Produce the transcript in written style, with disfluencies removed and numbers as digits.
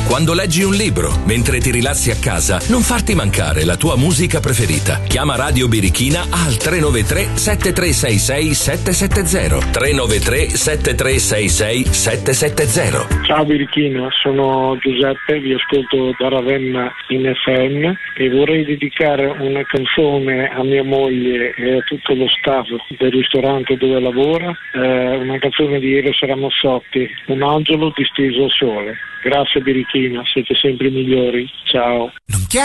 quando leggi un libro, mentre ti rilassi a casa, non farti mancare la tua musica preferita. Chiama Radio Birichina al 393 7366 770. 393 7366 770. Ciao Birichina, sono Giuseppe, vi ascolto da Ravenna in FM e vorrei dedicare una canzone a mia moglie e a tutto lo staff del ristorante dove lavora, una canzone di Eros Ramazzotti, Un angelo disteso al sole. Grazie Birichina, siete sempre i migliori, ciao.